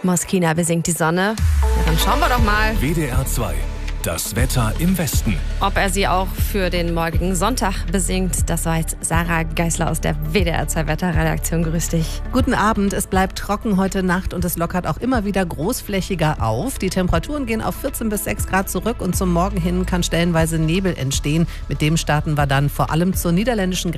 Moskina besingt die Sonne. Ja, dann schauen wir doch mal, WDR 2. Das Wetter im Westen. ob er sie auch für den morgigen Sonntag besingt. Das war jetzt Sarah Geisler aus der WDR 2 Wetterredaktion. Grüß dich. Guten Abend. Es bleibt trocken heute Nacht und es lockert auch immer wieder großflächiger auf. Die Temperaturen gehen auf 14 bis 6 Grad zurück und zum Morgen hin kann stellenweise Nebel entstehen. Mit dem starten wir dann vor allem zur niederländischen Grenze